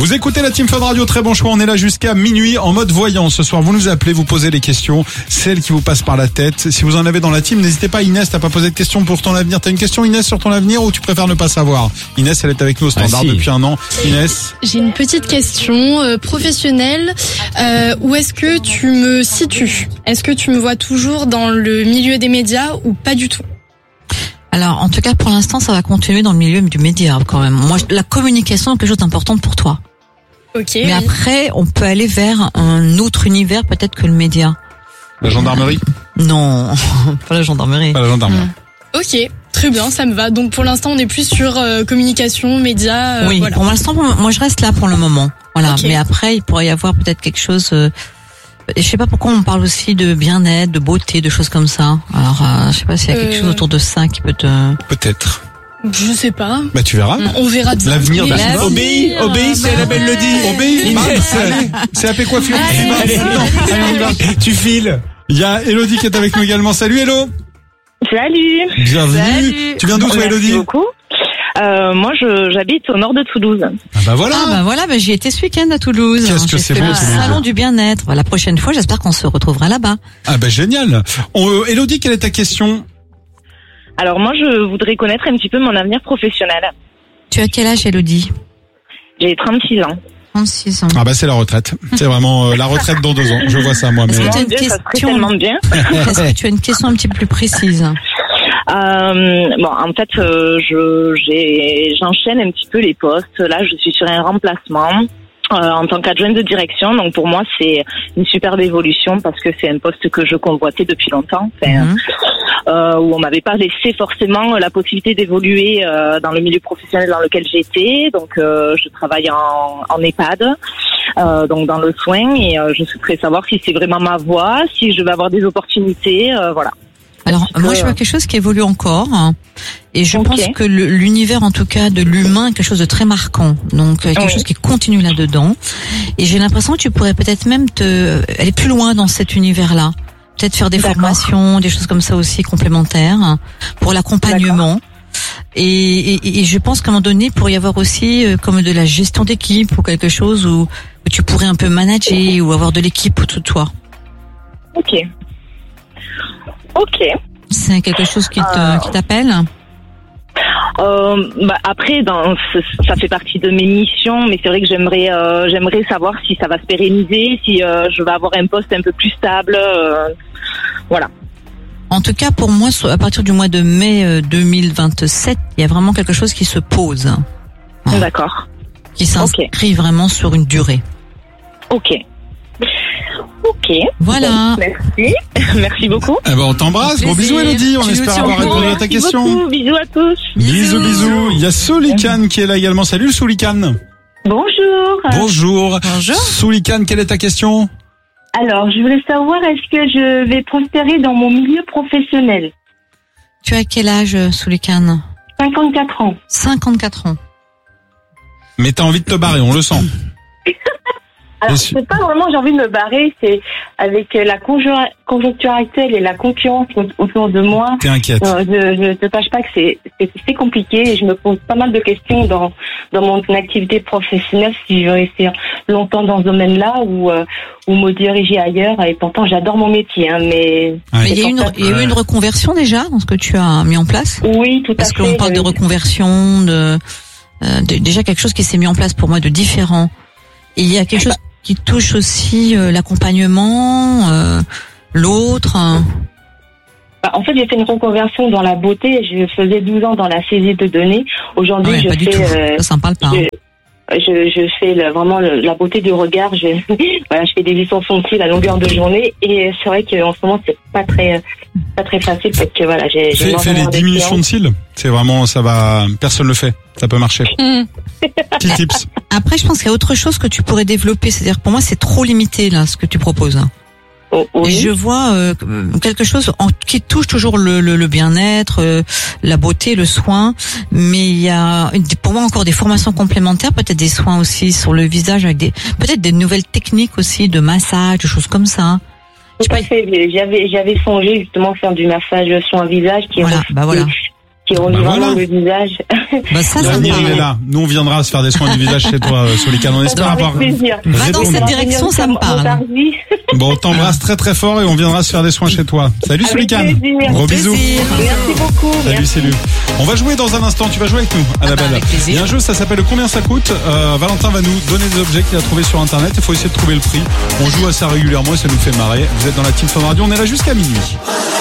Vous écoutez la Team Fun Radio, très bon choix. On est là jusqu'à minuit en mode voyant. Ce soir, vous nous appelez, vous posez les questions, celles qui vous passent par la tête. Si vous en avez dans la team, n'hésitez pas. Inès, t'as pas posé de questions pour ton avenir. T'as une question, Inès, sur ton avenir ou tu préfères ne pas savoir? Inès, elle est avec nous au standard depuis un an. Inès? J'ai une petite question professionnelle. Où est-ce que tu me situes? Est-ce que tu me vois toujours dans le milieu des médias ou pas du tout? Alors, en tout cas, pour l'instant, ça va continuer dans le milieu du média, quand même. Moi, la communication est quelque chose d'important pour toi. Ok. Mais après, on peut aller vers un autre univers, peut-être que le média. La gendarmerie? Non, pas la gendarmerie. Pas la gendarmerie. Ok, très bien, ça me va. Donc pour l'instant, on est plus sur communication, médias. Oui, voilà. pour l'instant, moi, je reste là pour le moment. Voilà. Okay. Mais après, il pourrait y avoir peut-être quelque chose. Je sais pas pourquoi on parle aussi de bien-être, de beauté, de choses comme ça. Alors, je sais pas s'il y a quelque chose autour de ça qui peut te. Peut-être. Je sais pas. Bah tu verras. On verra bien. L'avenir. Obéis, c'est la belle le dit. Obéis. C'est AP Coiffure. Allez, on y va. tu files. Il y a Elodie qui est avec nous également. Salut Hello. Salut. Bienvenue. Salut. Tu viens d'où toi Elodie? Merci beaucoup. Moi, j'habite au nord de Toulouse. Ah bah voilà. J'y étais ce week-end à Toulouse. Qu'est-ce que J'ai c'est fait beau, le Toulouse. salon du bien-être. La prochaine fois, j'espère qu'on se retrouvera là-bas. Ah bah génial. Elodie, quelle est ta question? Alors moi, je voudrais connaître un petit peu mon avenir professionnel. Tu as quel âge, Elodie? J'ai 36 ans. 36 ans. Ah bah c'est la retraite. C'est vraiment la retraite dans 2 ans. Je vois ça moi. Mais Est-ce que tu as une Mon Dieu, ça serait question tellement bien. Est-ce que tu as une question un petit peu plus précise? En fait, j'enchaîne un petit peu les postes. Là, je suis sur un remplacement en tant qu'adjointe de direction. Donc pour moi, c'est une superbe évolution parce que c'est un poste que je convoitais depuis longtemps. Où on m'avait pas laissé forcément la possibilité d'évoluer dans le milieu professionnel dans lequel j'étais. Donc je travaille en EHPAD, donc dans le soin, et je souhaiterais savoir si c'est vraiment ma voie, si je vais avoir des opportunités, voilà. Alors moi je vois quelque chose qui évolue encore, hein, et je pense que l'univers en tout cas de l'humain est quelque chose de très marquant, donc quelque chose qui continue là-dedans, et j'ai l'impression que tu pourrais peut-être même aller plus loin dans cet univers-là, peut-être faire des formations, des choses comme ça aussi complémentaires hein, pour l'accompagnement. Et je pense qu'à un moment donné, il pourrait y avoir aussi comme de la gestion d'équipe ou quelque chose où tu pourrais un peu manager ou avoir de l'équipe autour de toi. Ok. C'est quelque chose qui t'appelle? Après, ça fait partie de mes missions, mais c'est vrai que j'aimerais savoir si ça va se pérenniser, si je vais avoir un poste un peu plus stable, voilà. En tout cas, pour moi, à partir du mois de mai 2027, il y a vraiment quelque chose qui se pose. Voilà. D'accord. Qui s'inscrit vraiment sur une durée. Ok. Voilà. Merci. Merci beaucoup. Eh ben, on t'embrasse. Gros bisous, Elodie. On espère avoir répondu à ta question. Beaucoup. Bisous à tous. Bisous. Il y a Soulikane qui est là également. Salut, Soulikane. Bonjour. Soulikane, quelle est ta question? Alors, je voulais savoir, est-ce que je vais prospérer dans mon milieu professionnel? Tu as quel âge, Soulikane? 54 ans. 54 ans. Mais t'as envie de te barrer, on le sent. Alors, c'est pas vraiment j'ai envie de me barrer, c'est avec la conjoncture actuelle et la concurrence autour de moi. T'es inquiète. Je te cache pas que c'est compliqué et je me pose pas mal de questions dans mon activité professionnelle si je vais rester longtemps dans ce domaine-là ou me diriger ailleurs. Et pourtant, j'adore mon métier, hein, mais il y a eu une reconversion déjà dans ce que tu as mis en place? Oui, tout à fait. Parce qu'on parle de reconversion, déjà quelque chose qui s'est mis en place pour moi de différent. Et il y a quelque chose qui touche aussi l'accompagnement, l'autre. En fait, j'ai fait une reconversion dans la beauté. Je faisais 12 ans dans la saisie de données. Aujourd'hui, je fais. Ça me parle pas. Je fais vraiment la beauté du regard. Je fais des extensions de cils à longueur de journée. Et c'est vrai qu'en ce moment, c'est pas très facile parce que voilà, j'ai. Fais les diminutions de cils. C'est vraiment, ça va. Personne le fait. Ça peut marcher. Petit tips. Après, je pense qu'il y a autre chose que tu pourrais développer. C'est-à-dire, pour moi, c'est trop limité là, ce que tu proposes. Et je vois quelque chose qui touche toujours le bien-être, la beauté, le soin, mais il y a pour moi encore des formations complémentaires, peut-être des soins aussi sur le visage avec peut-être des nouvelles techniques aussi de massage, des choses comme ça. Tout à fait. J'avais songé justement faire du massage sur un visage qui qui relie vraiment le visage. Ça l'avenir est là. Nous, on viendra se faire des soins du visage chez toi, Solikane. On espère avoir. Va dans cette direction, ça me parle. Bon, on t'embrasse très très fort et on viendra se faire des soins chez toi. Salut Solikane. Gros bisous. Merci beaucoup. Salut. On va jouer dans un instant. Tu vas jouer avec nous, Annabelle. Il y a un jeu, ça s'appelle Combien ça coûte. Valentin va nous donner des objets qu'il a trouvés sur Internet. Il faut essayer de trouver le prix. On joue à ça régulièrement et ça nous fait marrer. Vous êtes dans la Team Fun Radio. On est là jusqu'à minuit.